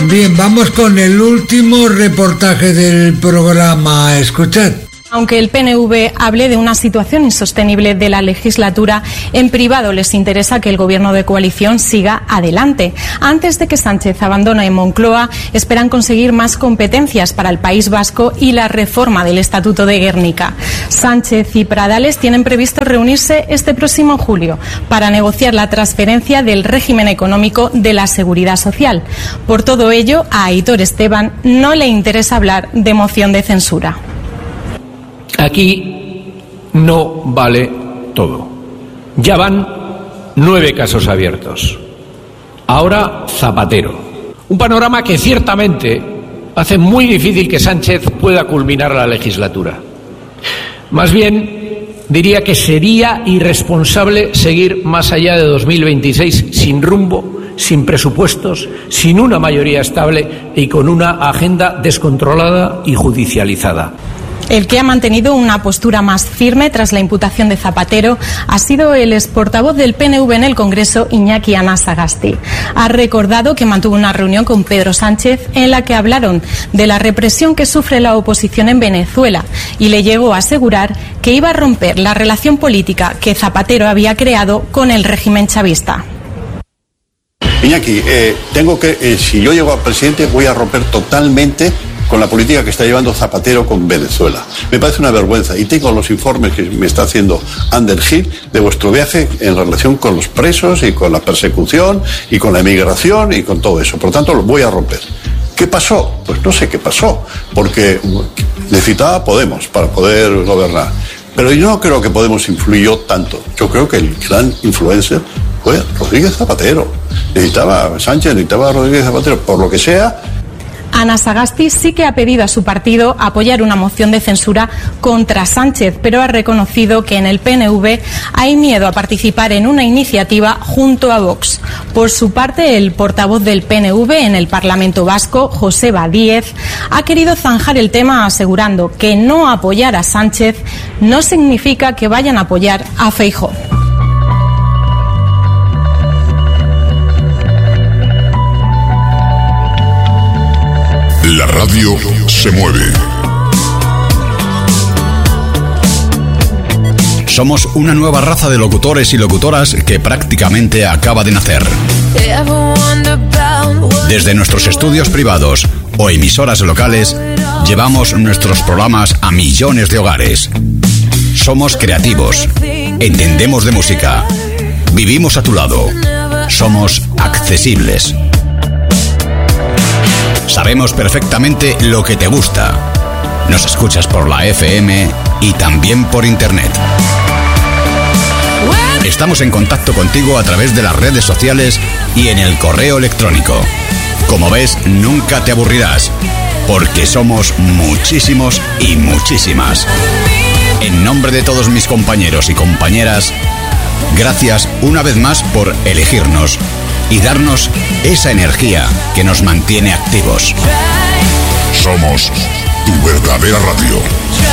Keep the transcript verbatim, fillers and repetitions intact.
Bien, vamos con el último reportaje del programa. Escuchad. Aunque el P N V hable de una situación insostenible de la legislatura, en privado les interesa que el gobierno de coalición siga adelante. Antes de que Sánchez abandone Moncloa, esperan conseguir más competencias para el País Vasco y la reforma del Estatuto de Guernica. Sánchez y Pradales tienen previsto reunirse este próximo julio para negociar la transferencia del régimen económico de la Seguridad Social. Por todo ello, a Aitor Esteban no le interesa hablar de moción de censura. Aquí no vale todo. Ya van nueve casos abiertos. Ahora Zapatero. Un panorama que ciertamente hace muy difícil que Sánchez pueda culminar la legislatura. Más bien, diría que sería irresponsable seguir más allá de dos mil veintiséis sin rumbo, sin presupuestos, sin una mayoría estable y con una agenda descontrolada y judicializada. El que ha mantenido una postura más firme tras la imputación de Zapatero ha sido el exportavoz del P N V en el Congreso, Iñaki Anasagasti. Ha recordado que mantuvo una reunión con Pedro Sánchez en la que hablaron de la represión que sufre la oposición en Venezuela y le llegó a asegurar que iba a romper la relación política que Zapatero había creado con el régimen chavista. Iñaki, eh, tengo que, eh, si yo llego a presidente, voy a romper totalmente con la política que está llevando Zapatero con Venezuela. Me parece una vergüenza y tengo los informes que me está haciendo Ander Gil de vuestro viaje en relación con los presos y con la persecución y con la emigración y con todo eso. Por lo tanto, lo voy a romper. ¿Qué pasó? Pues no sé qué pasó, porque necesitaba Podemos para poder gobernar. Pero yo no creo que Podemos influyó tanto. Yo creo que el gran influencer fue Rodríguez Zapatero. Necesitaba Sánchez, necesitaba Rodríguez Zapatero, por lo que sea. Anasagasti sí que ha pedido a su partido apoyar una moción de censura contra Sánchez, pero ha reconocido que en el P N V hay miedo a participar en una iniciativa junto a Vox. Por su parte, el portavoz del P N V en el Parlamento Vasco, Joseba Díez, ha querido zanjar el tema asegurando que no apoyar a Sánchez no significa que vayan a apoyar a Feijóo. La radio se mueve. Somos una nueva raza de locutores y locutoras que prácticamente acaba de nacer. Desde nuestros estudios privados o emisoras locales, llevamos nuestros programas a millones de hogares. Somos creativos, entendemos de música, vivimos a tu lado, somos accesibles. Sabemos perfectamente lo que te gusta. Nos escuchas por la F M y también por internet. Estamos en contacto contigo a través de las redes sociales y en el correo electrónico. Como ves, nunca te aburrirás, porque somos muchísimos y muchísimas. En nombre de todos mis compañeros y compañeras, gracias una vez más por elegirnos y darnos esa energía que nos mantiene activos. Somos tu verdadera radio.